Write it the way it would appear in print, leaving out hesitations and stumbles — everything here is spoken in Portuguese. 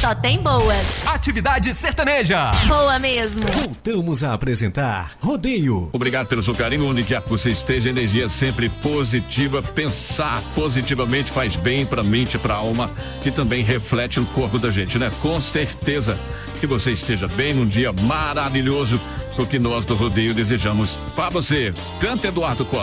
só tem boas. Atividade sertaneja. Boa mesmo. Voltamos a apresentar Rodeio. Obrigado pelo seu carinho, onde quer que você esteja, energia sempre positiva. Pensar positivamente faz bem pra mente, pra alma e também reflete no corpo da gente, né? Com certeza que você esteja bem num dia maravilhoso, o que nós do Rodeio desejamos pra você. Canta Eduardo Costa.